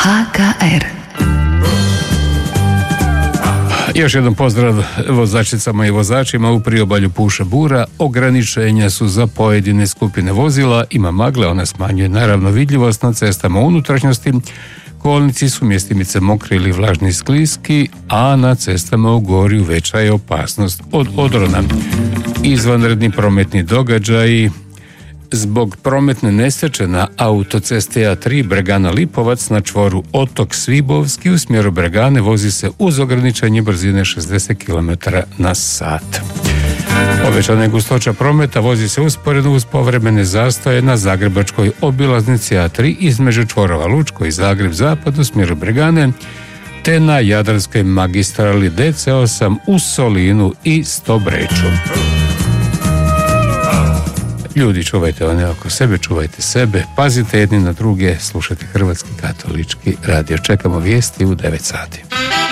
HKR. Još jedan pozdrav vozačicama i vozačima. U priobalju puše bura, ograničenja su za pojedine skupine vozila, ima magle, ona smanjuje naravno vidljivost na cestama unutrašnjosti, kolnici su mjestimice mokri ili vlažni skliski, a na cestama u gorju veća je opasnost od odrona. Izvanredni prometni događaji. Zbog prometne nesreće na autocesti A3 Bregana-Lipovac na čvoru Otok Svibovski u smjeru Bregane vozi se uz ograničenje brzine 60 km na sat. Povećana je gustoća prometa, vozi se usporedno uz povremene zastoje na zagrebačkoj obilaznici A3 između čvorova Lučko i Zagreb-Zapad u smjeru Bregane, te na Jadranskoj magistrali DC8 u Solinu i Stobreču. Ljudi, čuvajte one oko sebe, čuvajte sebe, pazite jedni na druge, slušajte Hrvatski katolički radio. Čekamo vijesti u 9 sati.